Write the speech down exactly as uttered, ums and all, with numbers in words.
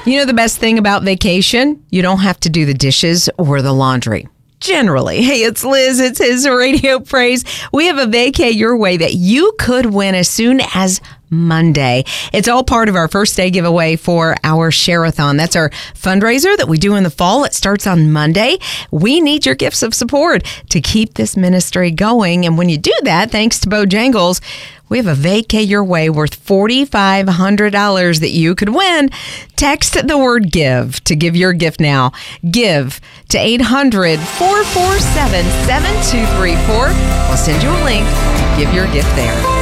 You know the best thing about vacation? You don't have to do the dishes or the laundry. Generally. Hey, it's Liz. It's His Radio Praise. We have a vacay your way that you could win as soon as Monday. It's all part of our first day giveaway for our Share-a-thon. That's our fundraiser that we do in the fall. It starts on Monday. We need your gifts of support to keep this ministry going. And when you do that, thanks to Bojangles, we have a vacay your way worth four thousand five hundred dollars that you could win. Text the word GIVE to give your gift now. Give to eight hundred, four four seven, seven two three four. We'll send you a link. Give your gift there.